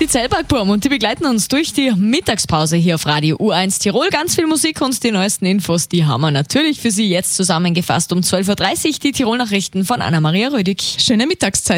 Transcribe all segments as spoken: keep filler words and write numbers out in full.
Die Zellbergburm und die begleiten uns durch die Mittagspause hier auf Radio U eins Tirol. Ganz viel Musik und die neuesten Infos, die haben wir natürlich für Sie jetzt zusammengefasst um zwölf Uhr dreißig. Die Tirol-Nachrichten von Anna-Maria Rödig. Schöne Mittagszeit.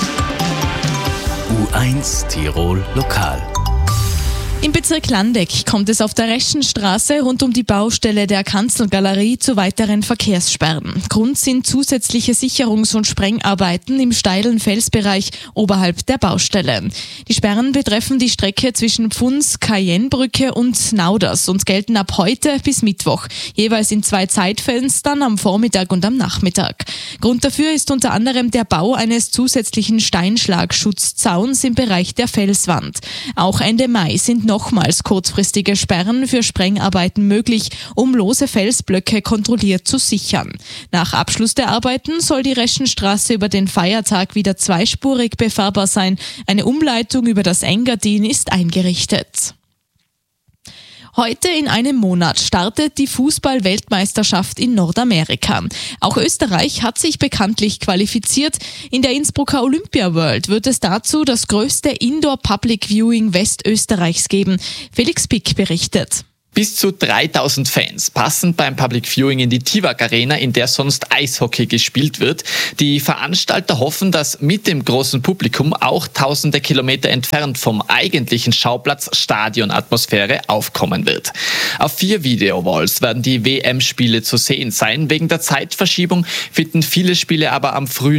U eins Tirol Lokal. Im Bezirk Landeck kommt es auf der Reschenstraße rund um die Baustelle der Kanzelgalerie zu weiteren Verkehrssperren. Grund sind zusätzliche Sicherungs- und Sprengarbeiten im steilen Felsbereich oberhalb der Baustelle. Die Sperren betreffen die Strecke zwischen Pfunds, Cayennebrücke und Nauders und gelten ab heute bis Mittwoch, jeweils in zwei Zeitfenstern am Vormittag und am Nachmittag. Grund dafür ist unter anderem der Bau eines zusätzlichen Steinschlagschutzzauns im Bereich der Felswand. Auch Ende Mai sind nochmals kurzfristige Sperren für Sprengarbeiten möglich, um lose Felsblöcke kontrolliert zu sichern. Nach Abschluss der Arbeiten soll die Reschenstraße über den Feiertag wieder zweispurig befahrbar sein. Eine Umleitung über das Engadin ist eingerichtet. Heute in einem Monat startet die Fußball-Weltmeisterschaft in Nordamerika. Auch Österreich hat sich bekanntlich qualifiziert. In der Innsbrucker Olympia World wird es dazu das größte Indoor-Public-Viewing Westösterreichs geben. Felix Pick berichtet. Bis zu dreitausend Fans passen beim Public Viewing in die Tivak Arena, in der sonst Eishockey gespielt wird. Die Veranstalter hoffen, dass mit dem großen Publikum auch tausende Kilometer entfernt vom eigentlichen Schauplatz Stadionatmosphäre aufkommen wird. Auf vier Videowalls werden die W M-Spiele zu sehen sein. Wegen der Zeitverschiebung finden viele Spiele aber am frühen